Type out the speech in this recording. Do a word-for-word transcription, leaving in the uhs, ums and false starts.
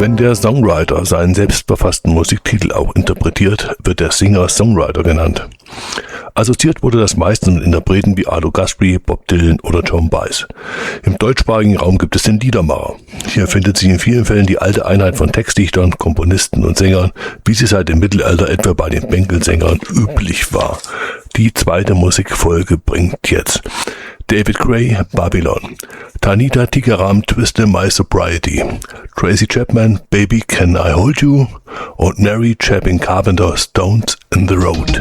Wenn der Songwriter seinen selbstverfassten Musiktitel auch interpretiert, wird der Singer-Songwriter genannt. Assoziiert wurde das meistens mit Interpreten wie Arlo Guthrie, Bob Dylan oder Joan Baez. Im deutschsprachigen Raum gibt es den Liedermacher. Hier findet sich in vielen Fällen die alte Einheit von Textdichtern, Komponisten und Sängern, wie sie seit dem Mittelalter etwa bei den Bänkelsängern üblich war. Die zweite Musikfolge bringt jetzt David Gray, Babylon, Tanita Tikaram, Twist in My Sobriety, Tracy Chapman, Baby Can I Hold You und Mary Chapin Carpenter, Stones in the Road.